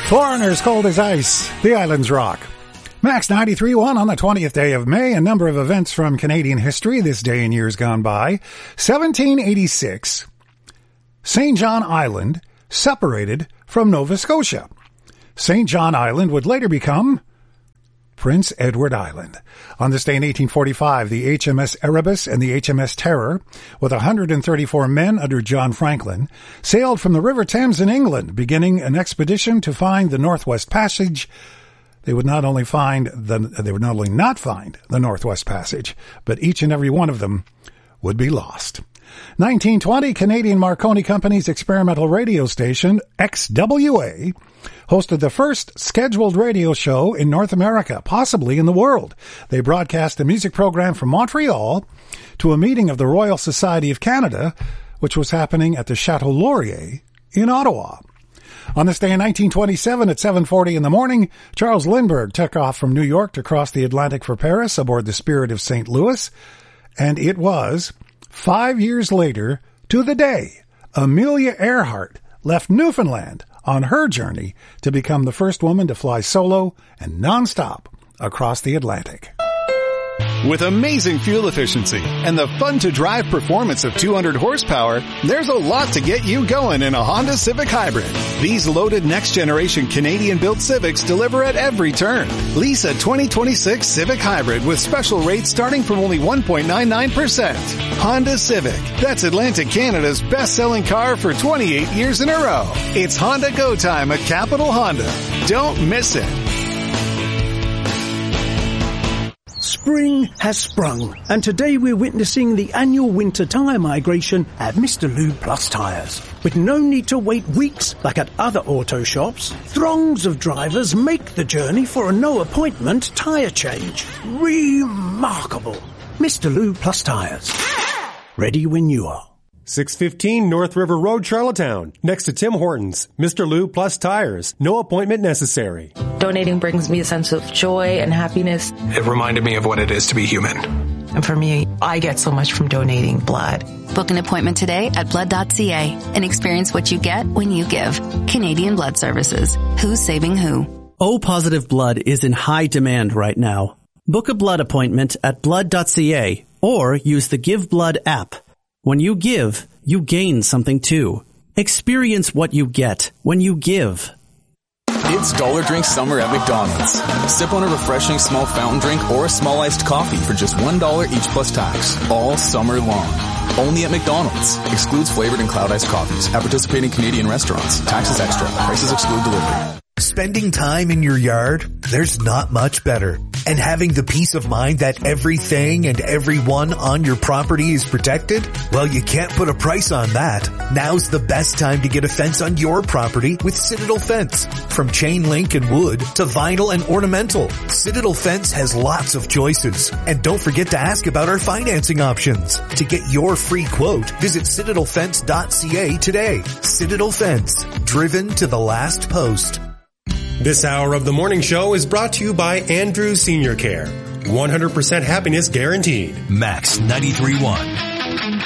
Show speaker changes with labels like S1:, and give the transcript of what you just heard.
S1: Foreigners, Cold as Ice, The Islands Rock. Max 93.1 on the 20th day of May. A number of events from Canadian history this day in years gone by. 1786, St. John Island separated from Nova Scotia. St. John Island would later become Prince Edward Island. On this day in 1845, the HMS Erebus and the HMS Terror, with 134 men under John Franklin, sailed from the River Thames in England, beginning an expedition to find the Northwest Passage. They would not only not find the Northwest Passage, but each and every one of them would be lost. 1920, Canadian Marconi Company's experimental radio station, XWA, hosted the first scheduled radio show in North America, possibly in the world. They broadcast a music program from Montreal to a meeting of the Royal Society of Canada, which was happening at the Chateau Laurier in Ottawa. On this day in 1927 at 7:40 in the morning, Charles Lindbergh took off from New York to cross the Atlantic for Paris aboard the Spirit of St. Louis, and it was 5 years later to the day Amelia Earhart left Newfoundland on her journey to become the first woman to fly solo and nonstop across the Atlantic.
S2: With amazing fuel efficiency and the fun-to-drive performance of 200 horsepower, there's a lot to get you going in a Honda Civic Hybrid. These loaded next-generation Canadian-built Civics deliver at every turn. Lease a 2026 Civic Hybrid with special rates starting from only 1.99%. Honda Civic. That's Atlantic Canada's best-selling car for 28 years in a row. It's Honda Go Time at Capital Honda. Don't miss it.
S3: Spring has sprung, and today we're witnessing the annual winter tyre migration at Mr. Lube Plus Tyres. With no need to wait weeks like at other auto shops, throngs of drivers make the journey for a no-appointment tyre change. Remarkable. Mr. Lube Plus Tyres. Ready when you are.
S4: 615 North River Road, Charlottetown, next to Tim Hortons. Mr. Lube Plus Tires. No appointment necessary.
S5: Donating brings me a sense of joy and happiness.
S6: It reminded me of what it is to be human.
S5: And for me, I get so much from donating blood.
S7: Book an appointment today at blood.ca and experience what you get when you give. Canadian Blood Services. Who's saving who?
S8: O-positive blood is in high demand right now. Book a blood appointment at blood.ca or use the Give Blood app. When you give, you gain something too. Experience what you get when you give.
S9: It's Dollar Drink Summer at McDonald's. Sip on a refreshing small fountain drink or a small iced coffee for just $1 each plus tax, all summer long. Only at McDonald's. Excludes flavored and cloud iced coffees at participating Canadian restaurants. Taxes extra. Prices exclude delivery.
S10: Spending time in your yard? There's not much better. And having the peace of mind that everything and everyone on your property is protected? Well, you can't put a price on that. Now's the best time to get a fence on your property with Citadel Fence. From chain link and wood to vinyl and ornamental, Citadel Fence has lots of choices. And don't forget to ask about our financing options. To get your free quote, visit citadelfence.ca today. Citadel Fence, driven to the last post.
S4: This hour of the morning show is brought to you by Andrew Senior Care. 100% happiness guaranteed.
S11: Max 93.1.